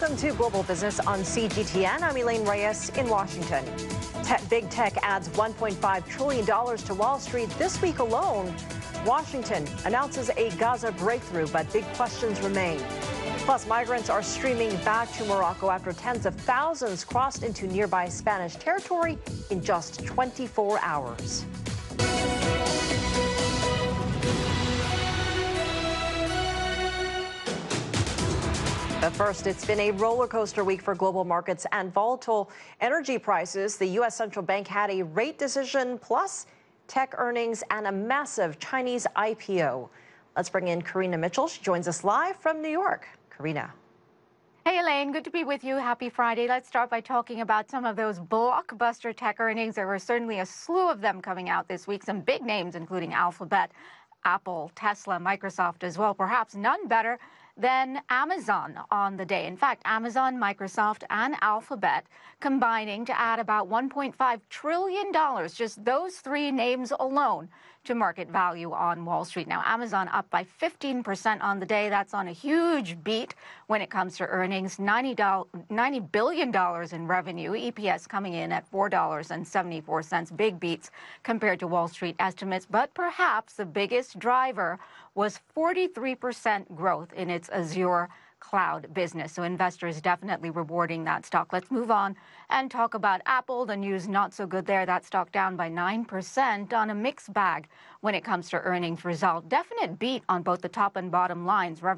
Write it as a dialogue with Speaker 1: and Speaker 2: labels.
Speaker 1: Welcome to Global Business on CGTN. I'm Elaine Reyes in Washington. Big tech adds $1.5 trillion to Wall Street this week alone. Washington announces a Gaza breakthrough, but big questions remain. Plus, migrants are streaming back to Morocco after tens of thousands crossed into nearby Spanish territory in just 24 hours. But first, it's been a roller coaster week for global markets and volatile energy prices. The U.S. Central Bank had a rate decision, plus tech earnings and a massive Chinese IPO. Let's bring in Karina Mitchell. She joins us live from New York. Karina.
Speaker 2: Hey, Elaine, good to be with you. Happy Friday. Let's start by talking about some of those blockbuster tech earnings. There were certainly a slew of them coming out this week. Some big names, including Alphabet, Apple, Tesla, Microsoft as well. Perhaps none better than Amazon on the day. In fact, Amazon, Microsoft, and Alphabet combining to add about $1.5 trillion, just those three names alone, to market value on Wall Street. Now, Amazon up by 15% on the day. That's on a huge beat when it comes to earnings, $90 billion in revenue, EPS coming in at $4.74, big beats compared to Wall Street estimates. But perhaps the biggest driver was 43% growth in its Azure cloud business. So investors definitely rewarding that stock. Let's move on and talk about Apple. The news not so good there. That stock down by 9% on a mixed bag when it comes to earnings result. Definite beat on both the top and bottom lines.